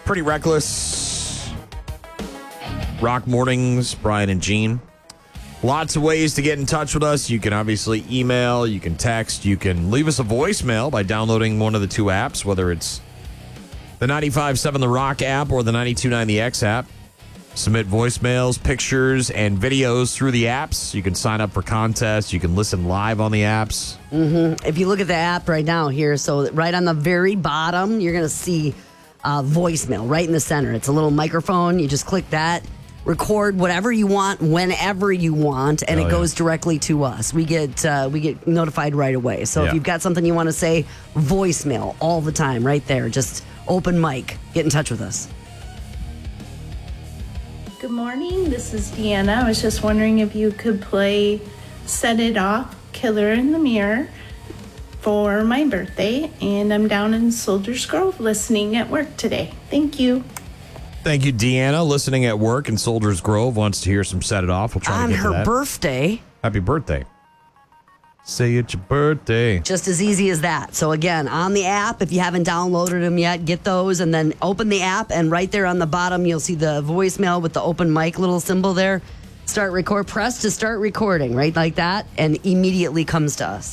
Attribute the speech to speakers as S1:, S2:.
S1: Pretty Reckless. Rock Mornings, Brian and Gene. Lots of ways to get in touch with us. You can obviously email, you can text, you can leave us a voicemail by downloading one of the two apps, whether it's the 95.7 The Rock app or the 92.9 The X app. Submit voicemails, pictures, and videos through the apps. You can sign up for contests. You can listen live on the apps.
S2: If you look at the app right now here, so right on the very bottom, you're going to see voicemail right in the center. It's a little microphone. You just click that. Record whatever you want, whenever you want, and it goes directly to us. We get notified right away. So if you've got something you want to say, voicemail all the time right there. Just open mic. Get in touch with us.
S3: Good morning. This is Deanna. I was just wondering if you could play Set It Off, Killer in the Mirror for my birthday. And I'm down in Soldiers Grove listening at work today. Thank you.
S1: Thank you, Deanna. Listening at work in Soldiers Grove, wants to hear some Set It Off. We'll try to get to that.
S2: On her birthday.
S1: Happy birthday. Say it's your birthday.
S2: Just as easy as that. So again, on the app, if you haven't downloaded them yet, get those and then open the app. And right there on the bottom, you'll see the voicemail with the open mic little symbol there. Press to start recording, right like that, and immediately comes to us.